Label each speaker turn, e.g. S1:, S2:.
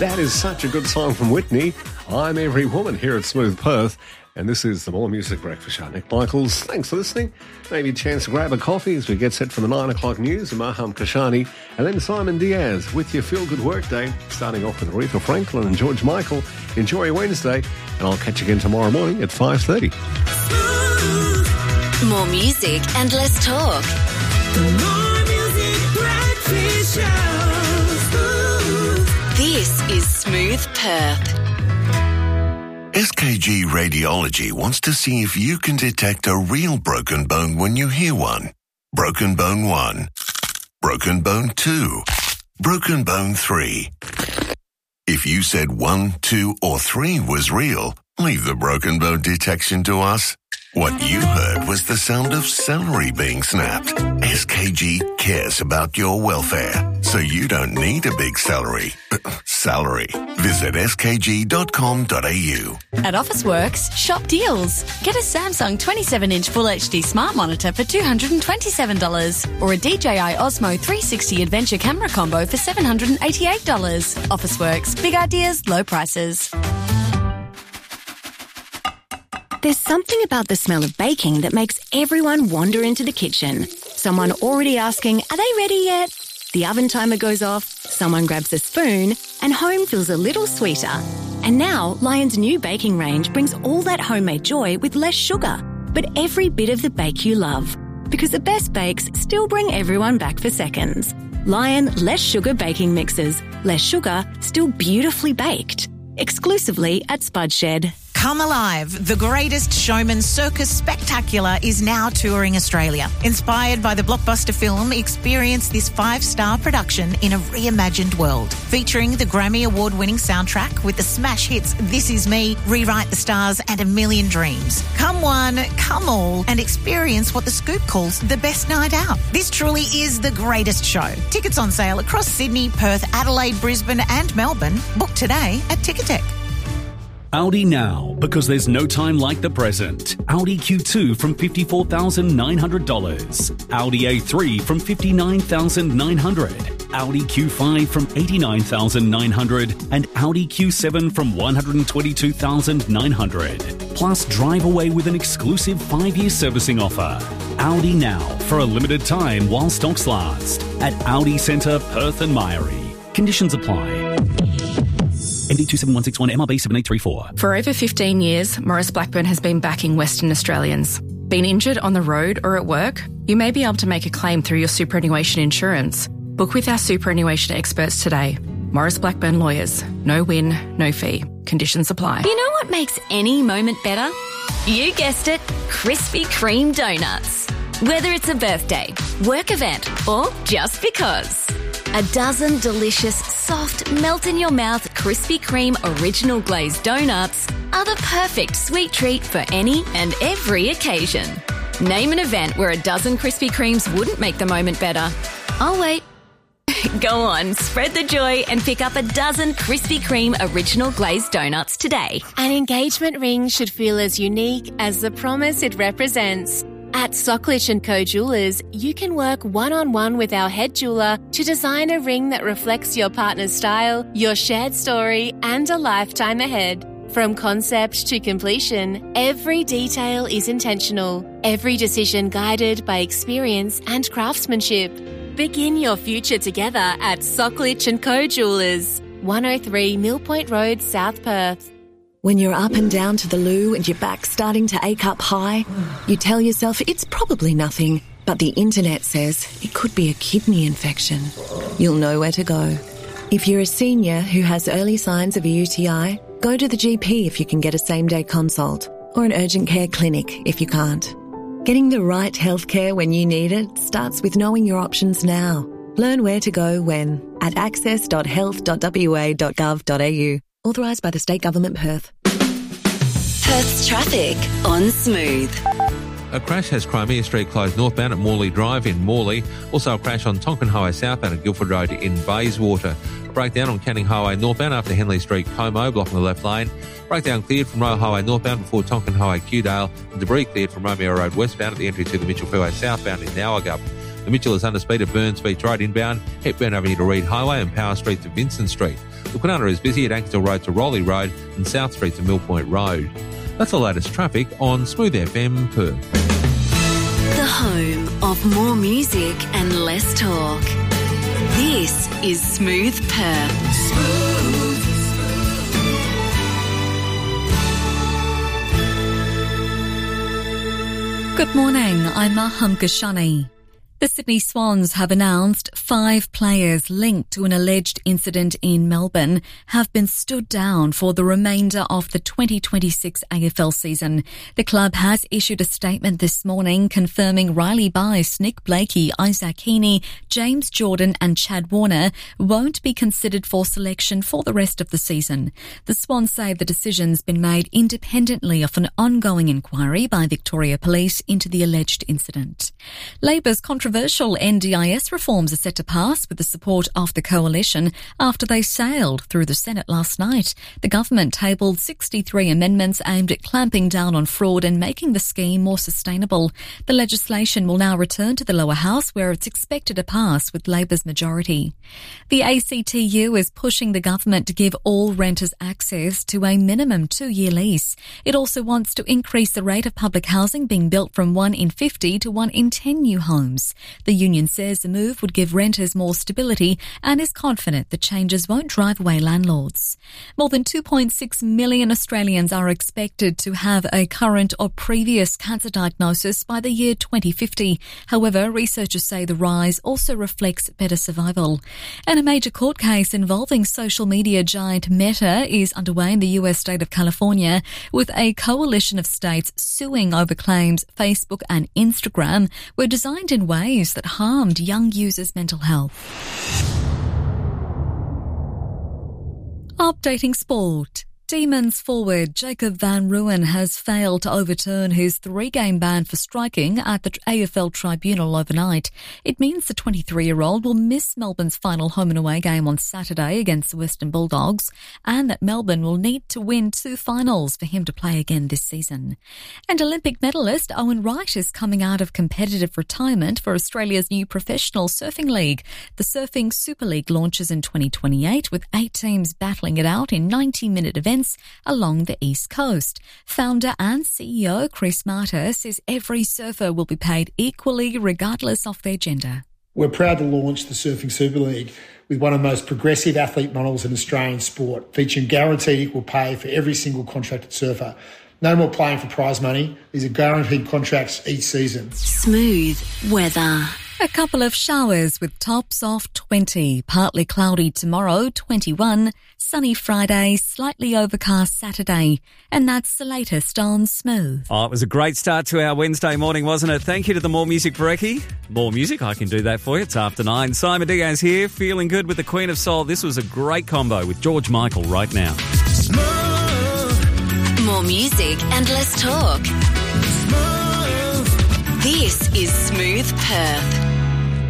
S1: That is such a good song from Whitney. I'm Every Woman here at Smooth Perth. And this is the More Music Breakfast Show. Nick Michaels, thanks for listening. Maybe a chance to grab a coffee as we get set for the 9 o'clock news with Maham Kashani. And then Simon Diaz with your Feel Good Workday, starting off with Aretha Franklin and George Michael. Enjoy your Wednesday, and I'll catch you again tomorrow morning at 5:30.
S2: More music and less talk.
S3: The More Music Breakfast Show.
S2: This is Smooth Perth.
S4: SKG Radiology wants to see if you can detect a real broken bone when you hear one. Broken bone 1. Broken bone 2. Broken bone 3. If you said 1, 2, or 3 was real, leave the broken bone detection to us. What you heard was the sound of celery being snapped. SKG cares about your welfare, so you don't need a big salary. Visit skg.com.au.
S5: At Officeworks, shop deals. Get a Samsung 27-inch Full HD Smart Monitor for $227 or a DJI Osmo 360 Adventure Camera Combo for $788. Officeworks, big ideas, low prices.
S6: There's something about the smell of baking that makes everyone wander into the kitchen. Someone already asking, are they ready yet? The oven timer goes off, someone grabs a spoon, and home feels a little sweeter. And now, Lion's new baking range brings all that homemade joy with less sugar, but every bit of the bake you love. Because the best bakes still bring everyone back for seconds. Lion Less Sugar Baking Mixes. Less sugar, still beautifully baked. Exclusively at Spudshed.
S7: Come Alive, the Greatest Showman Circus Spectacular is now touring Australia. Inspired by the blockbuster film, experience this 5-star production in a reimagined world. Featuring the Grammy Award-winning soundtrack with the smash hits This Is Me, Rewrite the Stars and A Million Dreams. Come one, come all, and experience what The Scoop calls the best night out. This truly is the greatest show. Tickets on sale across Sydney, Perth, Adelaide, Brisbane and Melbourne. Book today at Ticketek.
S8: Audi now, because there's no time like the present. Audi Q2 from $54,900. Audi A3 from $59,900. Audi Q5 from $89,900. And Audi Q7 from $122,900. Plus, drive away with an exclusive 5-year servicing offer. Audi now, for a limited time while stocks last. At Audi Centre, Perth and Myrie. Conditions apply. MD 27161 MRB 7834.
S9: For over 15 years, Maurice Blackburn has been backing Western Australians. Been injured on the road or at work? You may be able to make a claim through your superannuation insurance. Book with our superannuation experts today. Maurice Blackburn Lawyers. No win, no fee. Conditions apply.
S2: You know what makes any moment better? You guessed it, Krispy Kreme donuts. Whether it's a birthday, work event, or just because. A dozen delicious, soft, melt-in-your-mouth Krispy Kreme original glazed donuts are the perfect sweet treat for any and every occasion. Name an event where a dozen Krispy Kremes wouldn't make the moment better. I'll wait. Go on, spread the joy and pick up a dozen Krispy Kreme original glazed donuts today.
S10: An engagement ring should feel as unique as the promise it represents. At Socklich & Co Jewelers, you can work one-on-one with our head jeweller to design a ring that reflects your partner's style, your shared story, and a lifetime ahead. From concept to completion, every detail is intentional, every decision guided by experience and craftsmanship. Begin your future together at Socklich & Co Jewelers, 103 Mill Point Road, South Perth.
S6: When you're up and down to the loo and your back's starting to ache up high, you tell yourself it's probably nothing, but the internet says it could be a kidney infection. You'll know where to go. If you're a senior who has early signs of a UTI, go to the GP if you can get a same-day consult, or an urgent care clinic if you can't. Getting the right healthcare when you need it starts with knowing your options now. Learn where to go when at access.health.wa.gov.au. Authorised by the State Government, Perth.
S2: Perth's traffic on Smooth.
S11: A crash has Crimea Street closed northbound at Morley Drive in Morley. Also a crash on Tonkin Highway southbound at Guildford Road in Bayswater. A breakdown on Canning Highway northbound after Henley Street, Como, blocking the left lane. Breakdown cleared from Royal Highway northbound before Tonkin Highway, Kewdale. And debris cleared from Romeo Road westbound at the entry to the Mitchell Freeway southbound in Nowergup. The Mitchell under speed at Burns Beach Road inbound, Hepburn Avenue to Reed Highway and Power Street to Vincent Street. The Quinana is busy at Anksdale Road to Rowley Road and South Street to Mill Point Road. That's the latest traffic on Smooth FM Perth.
S2: The home of more music and less talk. This is Smooth Perth.
S12: Good morning, I'm Maham Gashani. The Sydney Swans have announced 5 players linked to an alleged incident in Melbourne have been stood down for the remainder of the 2026 AFL season. The club has issued a statement this morning confirming Riley Bice, Nick Blakey, Isaac Heaney, James Jordan and Chad Warner won't be considered for selection for the rest of the season. The Swans say the decision's been made independently of an ongoing inquiry by Victoria Police into the alleged incident. Labor's controversial NDIS reforms are set to pass with the support of the coalition after they sailed through the Senate last night. The government tabled 63 amendments aimed at clamping down on fraud and making the scheme more sustainable. The legislation will now return to the lower house where it's expected to pass with Labor's majority. The ACTU is pushing the government to give all renters access to a minimum 2-year lease. It also wants to increase the rate of public housing being built from 1 in 50 to 1 in 10 new homes. The union says the move would give renters more stability and is confident the changes won't drive away landlords. More than 2.6 million Australians are expected to have a current or previous cancer diagnosis by the year 2050. However, researchers say the rise also reflects better survival. And a major court case involving social media giant Meta is underway in the US state of California, with a coalition of states suing over claims Facebook and Instagram were designed in ways that harmed young users' mental health. Updating sport. Demons forward Jacob van Rooyen has failed to overturn his 3-game ban for striking at the AFL tribunal overnight. It means the 23-year-old will miss Melbourne's final home and away game on Saturday against the Western Bulldogs, and that Melbourne will need to win 2 finals for him to play again this season. And Olympic medalist Owen Wright is coming out of competitive retirement for Australia's new professional surfing league. The Surfing Super League launches in 2028 with 8 teams battling it out in 90-minute events along the East Coast. Founder and CEO Chris Marter says every surfer will be paid equally regardless of their gender.
S13: We're proud to launch the Surfing Super League with one of the most progressive athlete models in Australian sport, featuring guaranteed equal pay for every single contracted surfer. No more playing for prize money. These are guaranteed contracts each season.
S2: Smooth weather.
S12: A couple of showers with tops of 20. Partly cloudy tomorrow, 21. Sunny Friday, slightly overcast Saturday. And that's the latest on Smooth.
S14: Oh, it was a great start to our Wednesday morning, wasn't it? Thank you to the More Music Brekkie. More music, I can do that for you. It's after 9. Simon Diaz here, feeling good with the Queen of Soul. This was a great combo with George Michael right now.
S2: More music and less talk. This is Smooth Perth.